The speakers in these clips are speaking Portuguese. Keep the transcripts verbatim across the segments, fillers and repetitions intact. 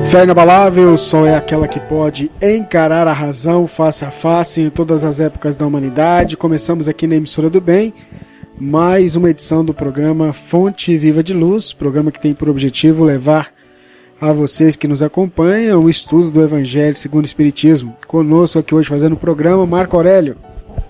Fé inabalável só é aquela que pode encarar a razão face a face em todas as épocas da humanidade. Começamos aqui na Emissora do Bem mais uma edição do programa Fonte Viva de Luz, programa que tem por objetivo levar a vocês que nos acompanham o estudo do Evangelho segundo o Espiritismo. Conosco aqui hoje fazendo o programa, Marco Aurélio.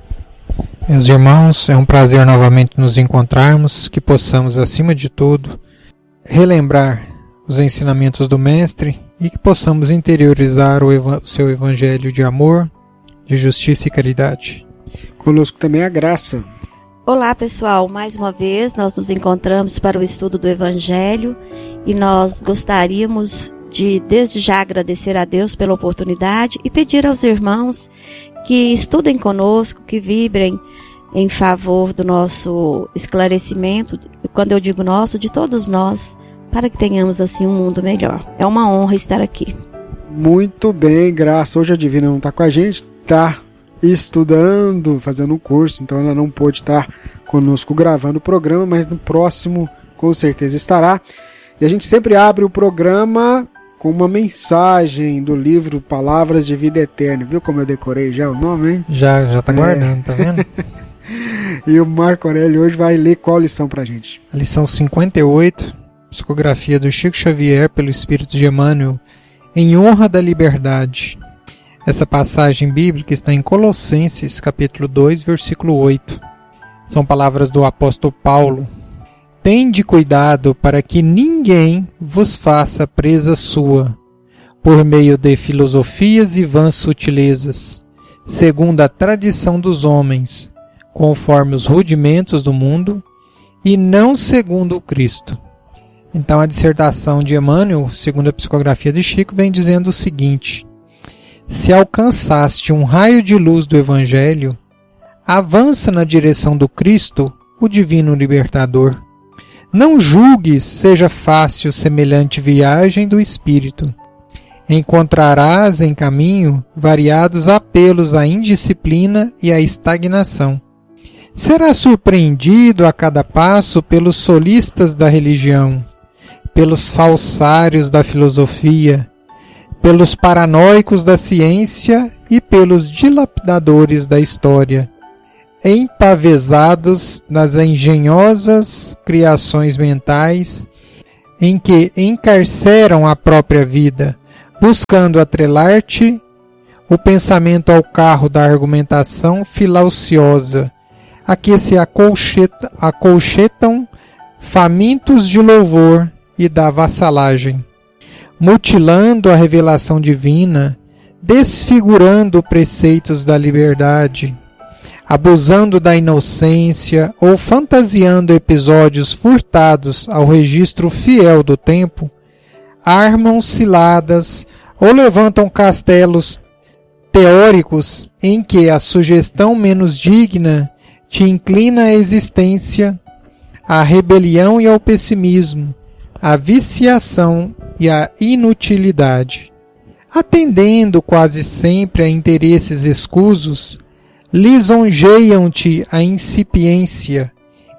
Meus irmãos, é um prazer novamente nos encontrarmos, que possamos, acima de tudo, relembrar os ensinamentos do Mestre e que possamos interiorizar o, eva- o seu Evangelho de amor, de justiça e caridade. Conosco também a Graça. Olá pessoal, mais uma vez nós nos encontramos para o estudo do Evangelho e nós gostaríamos de desde já agradecer a Deus pela oportunidade e pedir aos irmãos que estudem conosco, que vibrem em favor do nosso esclarecimento, quando eu digo nosso, de todos nós, para que tenhamos assim um mundo melhor. É uma honra estar aqui. Muito bem, Graça. Hoje a Divina não está com a gente, está estudando, fazendo um curso, então ela não pôde estar conosco gravando o programa, mas no próximo com certeza estará. E a gente sempre abre o programa com uma mensagem do livro Palavras de Vida Eterna. Viu como eu decorei já o nome, hein? Já, já tá guardando, é. Tá vendo? E o Marco Aurélio hoje vai ler qual lição pra gente? A lição cinquenta e oito, psicografia do Chico Xavier pelo Espírito de Emmanuel, em honra da liberdade. Essa passagem bíblica está em Colossenses, capítulo dois, versículo oito. São palavras do apóstolo Paulo. Tende cuidado para que ninguém vos faça presa sua, por meio de filosofias e vãs sutilezas, segundo a tradição dos homens, conforme os rudimentos do mundo, e não segundo o Cristo. Então a dissertação de Emmanuel, segundo a psicografia de Chico, vem dizendo o seguinte: se alcançaste um raio de luz do Evangelho, avança na direção do Cristo, o Divino Libertador. Não julgues seja fácil semelhante viagem do Espírito. Encontrarás em caminho variados apelos à indisciplina e à estagnação. Serás surpreendido a cada passo pelos solistas da religião, pelos falsários da filosofia, pelos paranoicos da ciência e pelos dilapidadores da história, empavesados nas engenhosas criações mentais em que encarceram a própria vida, buscando atrelar-te o pensamento ao carro da argumentação filauciosa, a que se acolcheta, acolchetam famintos de louvor e da vassalagem, mutilando a revelação divina, desfigurando preceitos da liberdade, abusando da inocência ou fantasiando episódios furtados ao registro fiel do tempo, armam ciladas ou levantam castelos teóricos em que a sugestão menos digna te inclina à existência, à rebelião e ao pessimismo, à viciação e à inutilidade. Atendendo quase sempre a interesses escusos, lisonjeiam-te a incipiência,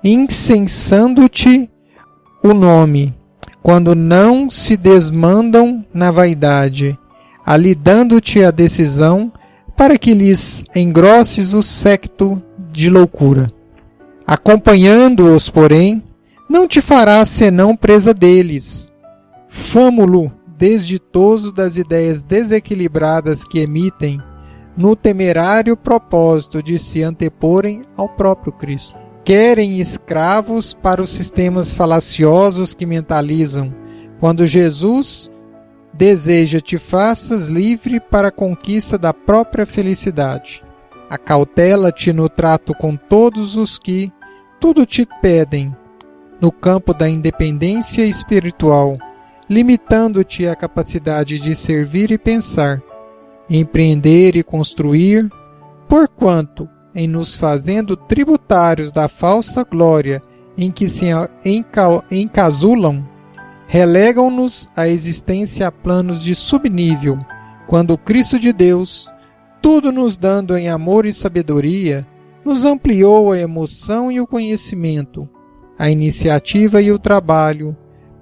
incensando-te o nome, quando não se desmandam na vaidade, alidando-te a decisão para que lhes engrosses o séquito de loucura. Acompanhando-os, porém, não te farás senão presa deles, fâmulo desditoso das ideias desequilibradas que emitem, no temerário propósito de se anteporem ao próprio Cristo. Querem escravos para os sistemas falaciosos que mentalizam, quando Jesus deseja te faças livre para a conquista da própria felicidade. Acautela-te no trato com todos os que tudo te pedem, no campo da independência espiritual, limitando-te a capacidade de servir e pensar, empreender e construir, porquanto, em nos fazendo tributários da falsa glória em que se enca- encasulam, relegam-nos à existência a planos de subnível, quando o Cristo de Deus, tudo nos dando em amor e sabedoria, nos ampliou a emoção e o conhecimento, a iniciativa e o trabalho,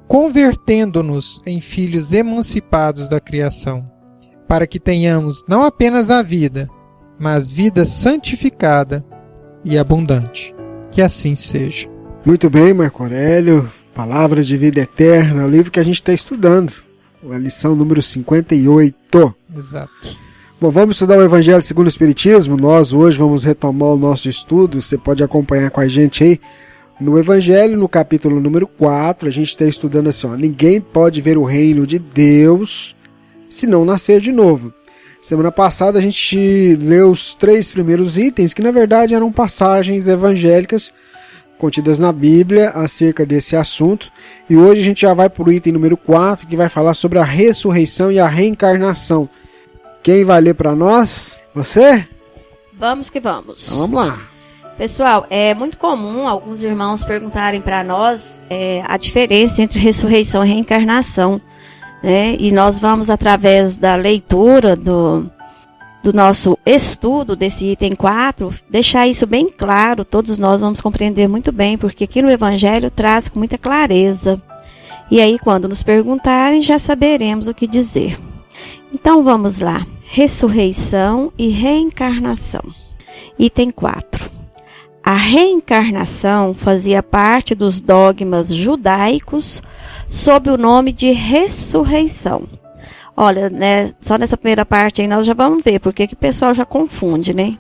convertendo-nos em filhos emancipados da criação, para que tenhamos não apenas a vida, mas vida santificada e abundante. Que assim seja. Muito bem, Marco Aurélio. Palavras de Vida Eterna, o livro que a gente está estudando. A lição número cinquenta e oito. Exato. Bom, vamos estudar o Evangelho segundo o Espiritismo. Nós hoje vamos retomar o nosso estudo. Você pode acompanhar com a gente aí. No Evangelho, no capítulo número quatro, a gente está estudando assim, ó, ninguém pode ver o reino de Deus se não nascer de novo. Semana passada a gente leu os três primeiros itens, que na verdade eram passagens evangélicas contidas na Bíblia acerca desse assunto. E hoje a gente já vai para o item número quatro, que vai falar sobre a ressurreição e a reencarnação. Quem vai ler para nós? Você? Vamos que vamos. Então, vamos lá. Pessoal, é muito comum alguns irmãos perguntarem para nós é, a diferença entre ressurreição e reencarnação, né? E nós vamos, através da leitura do, do nosso estudo desse item quatro, deixar isso bem claro. Todos nós vamos compreender muito bem, porque aqui no Evangelho traz com muita clareza. E aí, quando nos perguntarem, já saberemos o que dizer. Então, vamos lá. Ressurreição e reencarnação. Item quatro. A reencarnação fazia parte dos dogmas judaicos sob o nome de ressurreição. Olha, né, só nessa primeira parte aí nós já vamos ver porque que o pessoal já confunde, né?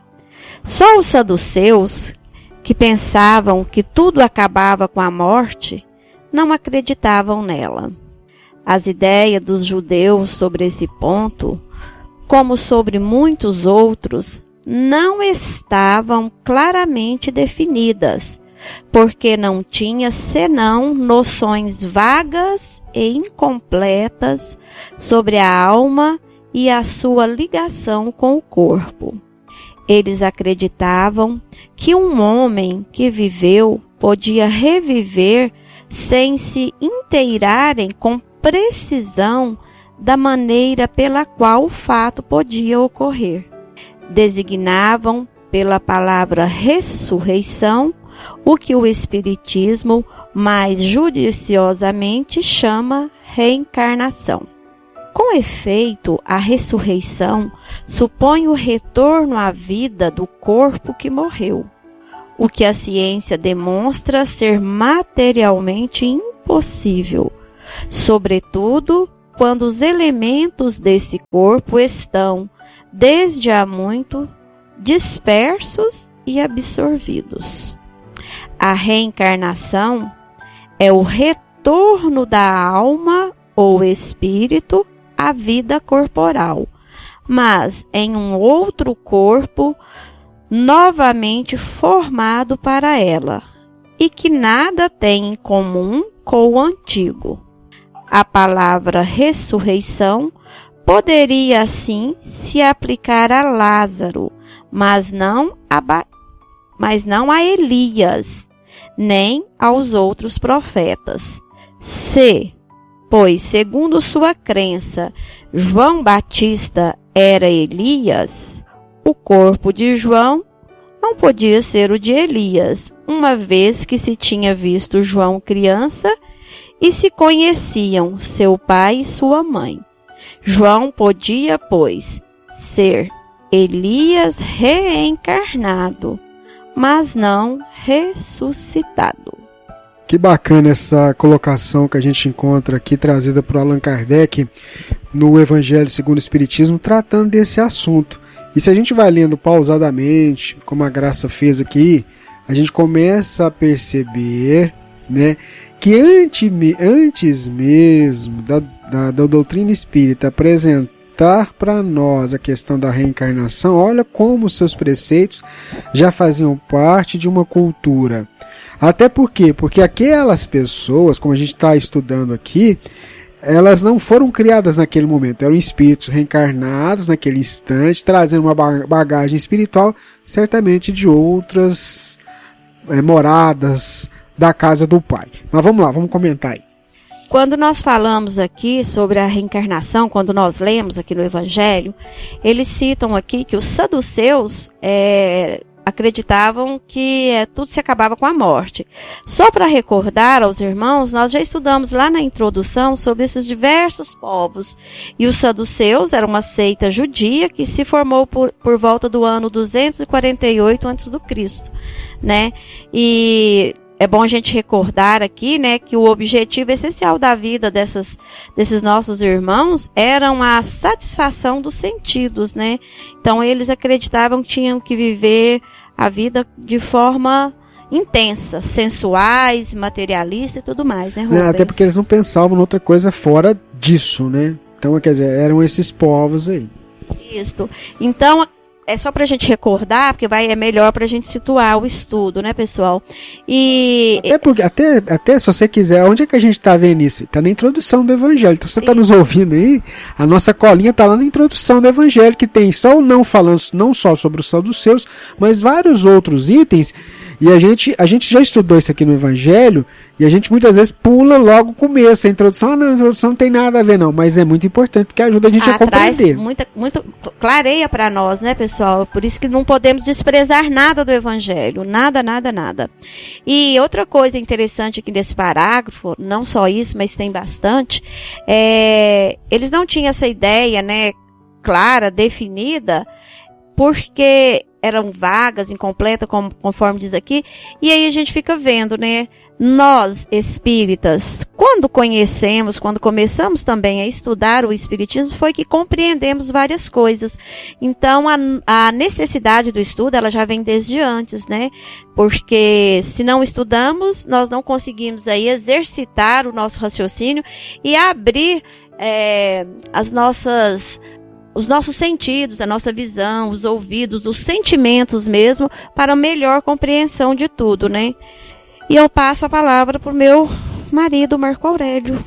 Só os saduceus, que pensavam que tudo acabava com a morte, não acreditavam nela. As ideias dos judeus sobre esse ponto, como sobre muitos outros, não estavam claramente definidas, porque não tinha senão noções vagas e incompletas sobre a alma e a sua ligação com o corpo. Eles acreditavam que um homem que viveu podia reviver sem se inteirarem com precisão da maneira pela qual o fato podia ocorrer. Designavam pela palavra ressurreição o que o Espiritismo mais judiciosamente chama reencarnação. Com efeito, a ressurreição supõe o retorno à vida do corpo que morreu, o que a ciência demonstra ser materialmente impossível, sobretudo quando os elementos desse corpo estão, desde há muito, dispersos e absorvidos. A reencarnação é o retorno da alma ou espírito à vida corporal, mas em um outro corpo novamente formado para ela, e que nada tem em comum com o antigo. A palavra ressurreição poderia, assim, se aplicar a Lázaro, mas não a, ba... mas não a Elias, nem aos outros profetas. Se, pois, segundo sua crença, João Batista era Elias, o corpo de João não podia ser o de Elias, uma vez que se tinha visto João criança e se conheciam seu pai e sua mãe. João podia, pois, ser Elias reencarnado, mas não ressuscitado. Que bacana essa colocação que a gente encontra aqui, trazida por Allan Kardec no Evangelho segundo o Espiritismo, tratando desse assunto. E se a gente vai lendo pausadamente, como a Graça fez aqui, a gente começa a perceber, né, que antes, antes mesmo da, da, da doutrina espírita apresentar para nós a questão da reencarnação, olha como seus preceitos já faziam parte de uma cultura. Até por quê? Porque aquelas pessoas, como a gente está estudando aqui, elas não foram criadas naquele momento, eram espíritos reencarnados naquele instante, trazendo uma bagagem espiritual, certamente de outras é, moradas da casa do Pai. Mas vamos lá, vamos comentar aí. Quando nós falamos aqui sobre a reencarnação, quando nós lemos aqui no Evangelho, eles citam aqui que os saduceus é, acreditavam que é, tudo se acabava com a morte. Só para recordar aos irmãos, nós já estudamos lá na introdução sobre esses diversos povos. E os saduceus era uma seita judia que se formou por, por volta do ano duzentos e quarenta e oito antes de Cristo, né? E é bom a gente recordar aqui, né, que o objetivo essencial da vida dessas, desses nossos irmãos era a satisfação dos sentidos, né? Então eles acreditavam que tinham que viver a vida de forma intensa, sensuais, materialista e tudo mais, né, Rubens? É, até porque eles não pensavam em outra coisa fora disso, né? Então, quer dizer, eram esses povos aí. Isso. Então, é só para a gente recordar, porque vai, é melhor para a gente situar o estudo, né, pessoal? E até, porque, até, até se você quiser, onde é que a gente está vendo isso? Está na introdução do Evangelho. Então você está nos ouvindo aí, a nossa colinha está lá na introdução do Evangelho, que tem só o não falando não só sobre os saduceus, mas vários outros itens. E a gente, a gente já estudou isso aqui no Evangelho, e a gente muitas vezes pula logo o começo, a introdução. Ah, não, a introdução não tem nada a ver, não, mas é muito importante, porque ajuda a gente a compreender. Muita, muito clareia para nós, né, pessoal? Por isso que não podemos desprezar nada do Evangelho, nada, nada, nada. E outra coisa interessante aqui nesse parágrafo, não só isso, mas tem bastante, é, eles não tinham essa ideia, né, clara, definida, porque eram vagas, incompletas, como, conforme diz aqui, e aí a gente fica vendo, né, nós espíritas, quando conhecemos, quando começamos também a estudar o espiritismo, foi que compreendemos várias coisas. Então, a, a necessidade do estudo, ela já vem desde antes, né, porque se não estudamos, nós não conseguimos aí exercitar o nosso raciocínio e abrir é, as nossas... os nossos sentidos, a nossa visão, os ouvidos, os sentimentos mesmo, para melhor compreensão de tudo, né? E eu passo a palavra para o meu marido, Marco Aurélio.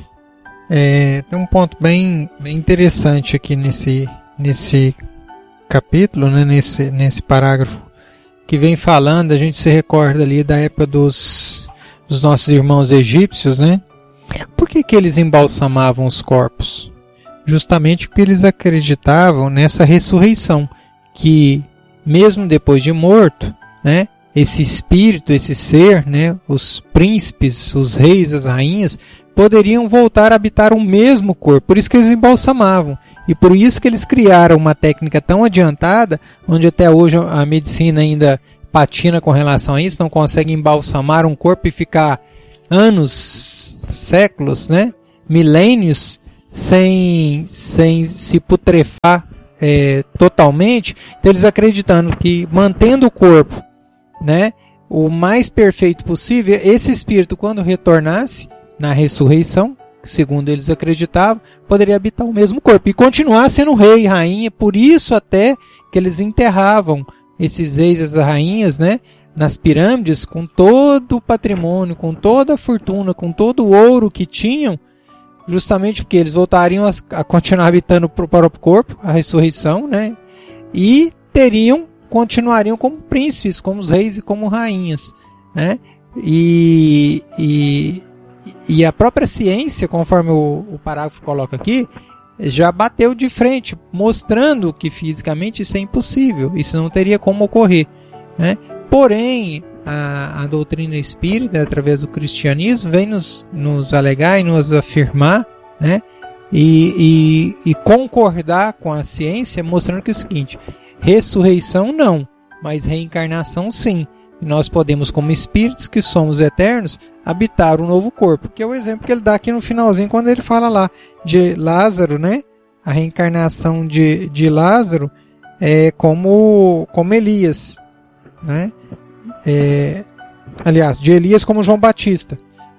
É, tem um ponto bem, bem interessante aqui nesse, nesse capítulo, né? nesse, nesse parágrafo, que vem falando, a gente se recorda ali da época dos, dos nossos irmãos egípcios, né? Por que que eles embalsamavam os corpos? Justamente porque eles acreditavam nessa ressurreição, que mesmo depois de morto, né, esse espírito, esse ser, né, os príncipes, os reis, as rainhas, poderiam voltar a habitar o mesmo corpo. Por isso que eles embalsamavam. E por isso que eles criaram uma técnica tão adiantada, onde até hoje a medicina ainda patina com relação a isso, não consegue embalsamar um corpo e ficar anos, séculos, né, milênios, sem, sem se putrefar é, totalmente. Então eles acreditando que mantendo o corpo, né, o mais perfeito possível, esse espírito quando retornasse na ressurreição, segundo eles acreditavam, poderia habitar o mesmo corpo e continuar sendo rei e rainha. Por isso até que eles enterravam esses reis e as rainhas, né, nas pirâmides, com todo o patrimônio, com toda a fortuna, com todo o ouro que tinham, justamente porque eles voltariam a, a continuar habitando o próprio corpo, a ressurreição, né? E teriam, continuariam como príncipes, como os reis e como rainhas, né? E, e, e a própria ciência, conforme o, o parágrafo coloca aqui, já bateu de frente, mostrando que fisicamente isso é impossível, isso não teria como ocorrer, né? Porém, A, a doutrina espírita, através do cristianismo, vem nos, nos alegar e nos afirmar, né? E, e, e concordar com a ciência, mostrando que é o seguinte: ressurreição não, mas reencarnação sim. E nós podemos, como espíritos que somos eternos, habitar um novo corpo, que é o exemplo que ele dá aqui no finalzinho, quando ele fala lá de Lázaro, né? A reencarnação de, de Lázaro é como, como Elias, né? É, aliás, de Elias como João Batista,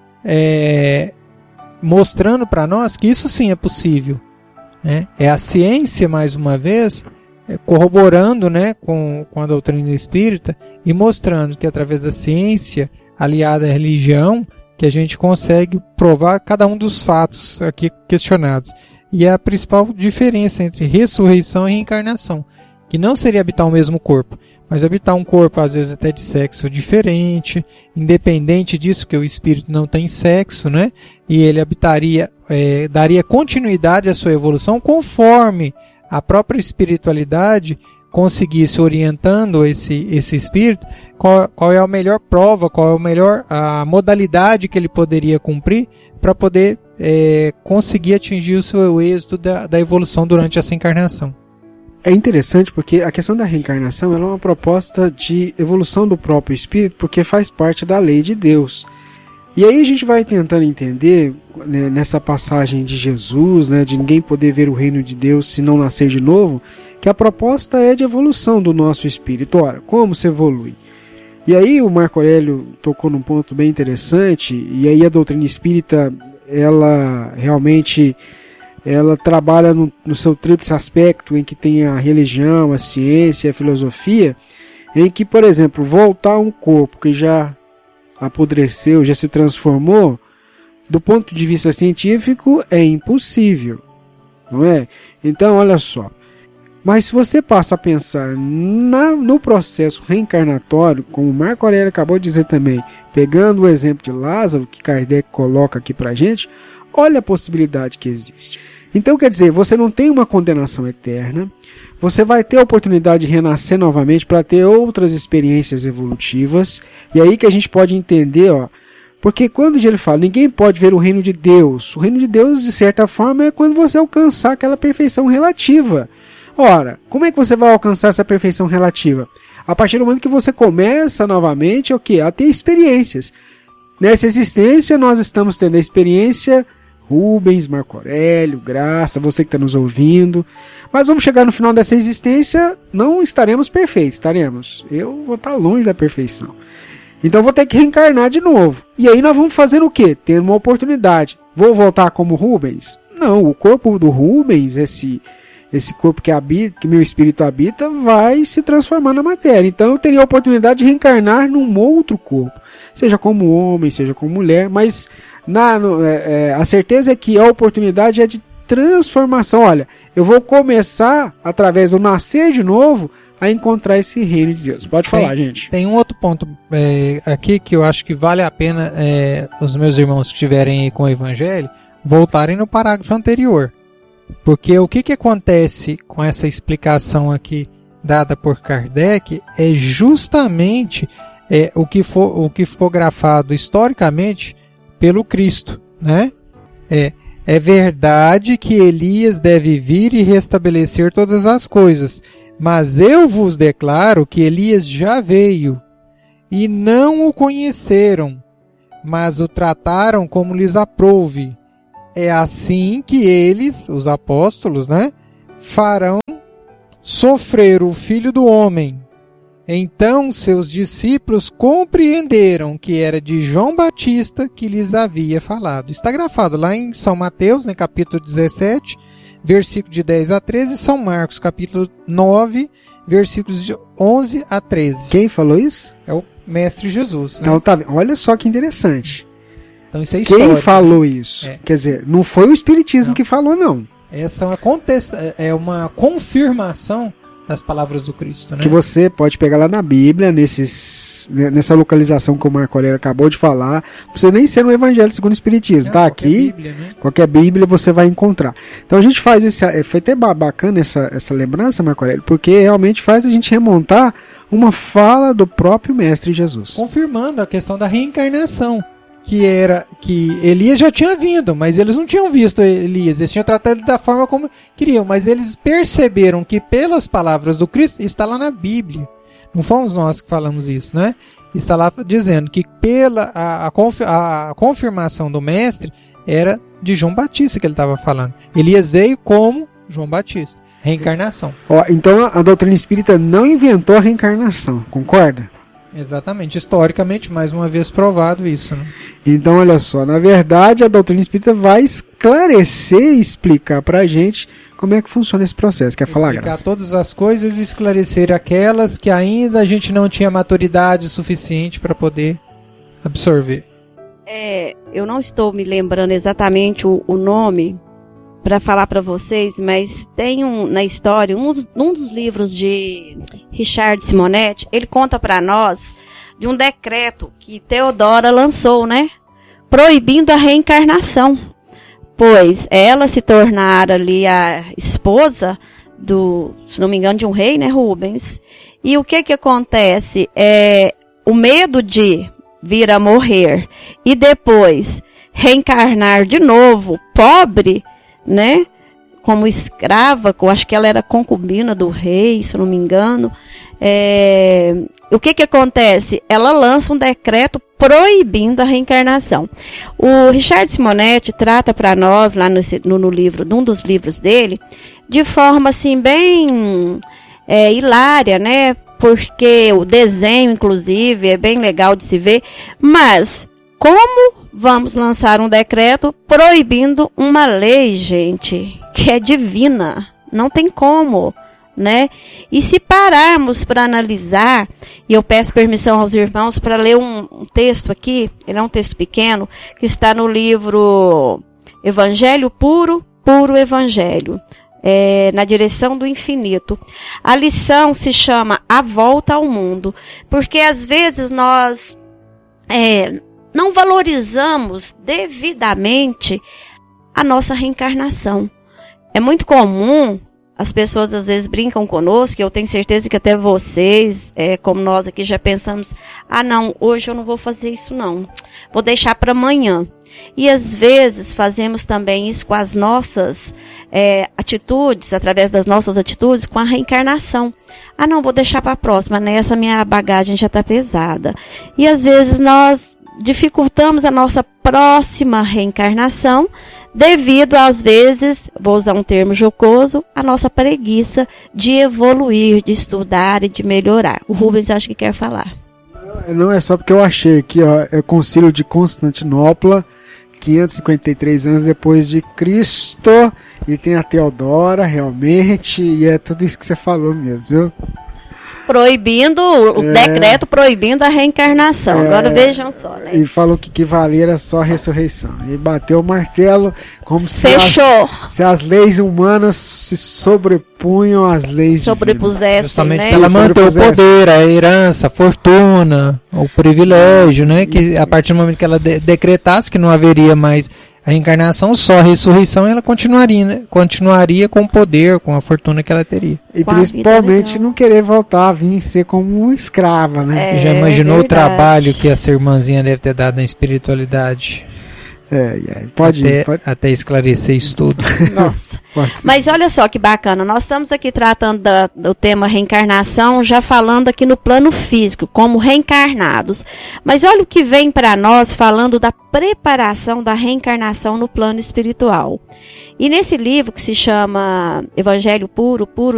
é, mostrando para nós que isso sim é possível, né? É a ciência, mais uma vez, é, corroborando, né, com, com a doutrina espírita e mostrando que através da ciência aliada à religião que a gente consegue provar cada um dos fatos aqui questionados. E é a principal diferença entre ressurreição e reencarnação, que não seria habitar o mesmo corpo, mas habitar um corpo, às vezes até de sexo diferente, independente disso, que o espírito não tem sexo, né? E ele habitaria, é, daria continuidade à sua evolução conforme a própria espiritualidade conseguisse, orientando esse, esse espírito, qual, qual é a melhor prova, qual é a melhor a modalidade que ele poderia cumprir para poder é, conseguir atingir o seu êxito da, da evolução durante essa encarnação. É interessante porque a questão da reencarnação ela é uma proposta de evolução do próprio espírito, porque faz parte da lei de Deus. E aí a gente vai tentando entender, né, nessa passagem de Jesus, né, de ninguém poder ver o reino de Deus se não nascer de novo, que a proposta é de evolução do nosso espírito. Ora, como se evolui? E aí o Marco Aurélio tocou num ponto bem interessante, e aí a doutrina espírita, ela realmente ela trabalha no, no seu tríplice aspecto, em que tem a religião, a ciência, a filosofia, em que, por exemplo, voltar um corpo que já apodreceu, já se transformou, do ponto de vista científico é impossível, não é? Então, olha só, mas se você passa a pensar na, no processo reencarnatório, como Marco Aurélio acabou de dizer também, pegando o exemplo de Lázaro, que Kardec coloca aqui pra gente, olha a possibilidade que existe. Então, quer dizer, você não tem uma condenação eterna, você vai ter a oportunidade de renascer novamente para ter outras experiências evolutivas. E aí que a gente pode entender, ó, porque quando ele fala, ninguém pode ver o reino de Deus. O reino de Deus, de certa forma, é quando você alcançar aquela perfeição relativa. Ora, como é que você vai alcançar essa perfeição relativa? A partir do momento que você começa novamente, o quê? A ter experiências. Nessa existência, nós estamos tendo a experiência Rubens, Marco Aurélio, Graça, você que está nos ouvindo. Mas vamos chegar no final dessa existência, não estaremos perfeitos, estaremos. Eu vou estar longe da perfeição. Então vou ter que reencarnar de novo. E aí nós vamos fazer o quê? Tendo uma oportunidade. Vou voltar como Rubens? Não, o corpo do Rubens, esse, esse corpo que habita, que meu espírito habita, vai se transformar na matéria. Então eu teria a oportunidade de reencarnar num outro corpo. Seja como homem, seja como mulher, mas na, no, é, é, a certeza é que a oportunidade é de transformação. Olha, eu vou começar, através do nascer de novo, a encontrar esse reino de Deus. Pode falar, tem, gente. Tem um outro ponto é, aqui que eu acho que vale a pena é, os meus irmãos que estiverem aí com o Evangelho voltarem no parágrafo anterior. Porque o que, que acontece com essa explicação aqui dada por Kardec é justamente é, o, que for, o que ficou grafado historicamente pelo Cristo, né? É, é verdade que Elias deve vir e restabelecer todas as coisas, mas eu vos declaro que Elias já veio e não o conheceram, mas o trataram como lhes aprouve. É assim que eles, os apóstolos, né, farão sofrer o Filho do Homem. Então seus discípulos compreenderam que era de João Batista que lhes havia falado. Está grafado lá em São Mateus, né, capítulo dezessete, versículo de dez a treze, e São Marcos, capítulo nove, versículos de onze a treze. Quem falou isso? É o Mestre Jesus. Né? Então, tá, olha só que interessante. Então, isso é histórico. Quem falou isso? É. Quer dizer, não foi o Espiritismo Não. que falou, não. Essa é uma, contest... é uma confirmação das palavras do Cristo, né? Que você pode pegar lá na Bíblia, nesses, nessa localização que o Marco Aurélio acabou de falar. Não precisa nem ser no Evangelho segundo o Espiritismo, É, tá? qualquer Aqui, Bíblia, né? qualquer Bíblia você vai encontrar. Então a gente faz esse... Foi até bacana essa, essa lembrança, Marco Aurélio, porque realmente faz a gente remontar uma fala do próprio Mestre Jesus. Confirmando a questão da reencarnação. Que era que Elias já tinha vindo, mas eles não tinham visto Elias, eles tinham tratado ele da forma como queriam, mas eles perceberam que pelas palavras do Cristo, está lá na Bíblia, não fomos nós que falamos isso, né? Está lá dizendo que pela a, a, a confirmação do mestre era de João Batista que ele estava falando. Elias veio como João Batista, reencarnação. Ó, então a doutrina espírita não inventou a reencarnação, concorda? Exatamente, historicamente, mais uma vez provado isso, né? Então, olha só, na verdade, a doutrina espírita vai esclarecer e explicar pra gente como é que funciona esse processo. Quer falar, Explicar Graça? todas as coisas e esclarecer aquelas que ainda a gente não tinha maturidade suficiente para poder absorver. É, eu não estou me lembrando exatamente o, o nome para falar para vocês, mas tem um, na história, um dos, um dos livros de Richard Simonetti, ele conta para nós de um decreto que Teodora lançou, né? Proibindo a reencarnação, pois ela se tornara ali a esposa do, se não me engano, de um rei, né, Rubens? E o que que acontece? É, o medo de vir a morrer e depois reencarnar de novo, pobre, né? Como escrava, eu acho que ela era concubina do rei, se não me engano. É, o que que acontece? Ela lança um decreto proibindo a reencarnação. O Richard Simonetti trata para nós, lá no, no, no livro, num dos livros dele, de forma assim, bem é, hilária, né? Porque o desenho, inclusive, é bem legal de se ver, mas como vamos lançar um decreto proibindo uma lei, gente, que é divina? Não tem como, né? E se pararmos para analisar, e eu peço permissão aos irmãos para ler um, um texto aqui, ele é um texto pequeno, que está no livro Evangelho Puro, Puro Evangelho. É, na direção do infinito. A lição se chama A Volta ao Mundo, porque às vezes nós é, não valorizamos devidamente a nossa reencarnação. É muito comum, as pessoas às vezes brincam conosco, e eu tenho certeza que até vocês, é, como nós aqui, já pensamos, ah não, hoje eu não vou fazer isso não, vou deixar para amanhã. E às vezes fazemos também isso com as nossas é, atitudes, através das nossas atitudes, com a reencarnação. Ah, não, vou deixar para a próxima, né? Essa minha bagagem já está pesada. E às vezes nós dificultamos a nossa próxima reencarnação devido, às vezes, vou usar um termo jocoso, a nossa preguiça de evoluir, de estudar e de melhorar. O Rubens acho que quer falar. Não, é só porque eu achei aqui, ó, é o Concílio de Constantinopla, quinhentos e cinquenta e três anos depois de Cristo, e tem a Teodora, realmente, e é tudo isso que você falou mesmo, viu? Proibindo, o é, decreto proibindo a reencarnação. É, agora vejam só, né? E falou que que valia era só a ressurreição. E bateu o martelo como se Fechou. As, se as leis humanas se sobrepunham às leis Sobrepusessem, justamente né? para manter o poder, a herança, a fortuna, o privilégio, né? Que a partir do momento que ela de- decretasse que não haveria mais a reencarnação, só a ressurreição, ela continuaria, né? continuaria com o poder, com a fortuna que ela teria. E com principalmente não querer voltar a vir ser como uma escrava, né? É, já imaginou é o trabalho que essa irmãzinha deve ter dado na espiritualidade? É, é, pode, até, ir, pode até esclarecer isso tudo. Nossa. Mas olha só que bacana, nós estamos aqui tratando da, do tema reencarnação, já falando aqui no plano físico, como reencarnados. Mas olha o que vem para nós falando da preparação da reencarnação no plano espiritual. E nesse livro que se chama Evangelho Puro, Puro